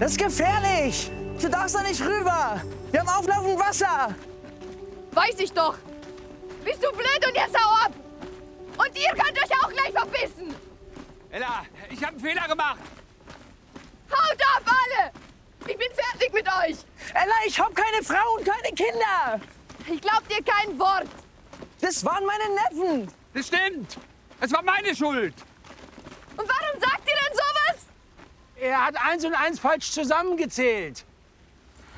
Das ist gefährlich. Du darfst da nicht rüber. Wir haben auflaufend Wasser. Weiß ich doch. Bist du blöd und jetzt hau ab. Und ihr könnt euch auch gleich verbissen. Ella, ich habe einen Fehler gemacht. Haut ab, alle. Ich bin fertig mit euch. Ella, ich hab keine Frau und keine Kinder. Ich glaub dir kein Wort. Das waren meine Neffen. Das stimmt. Es war meine Schuld. Und warum sagt ihr denn sowas? Er hat 1 und 1 falsch zusammengezählt.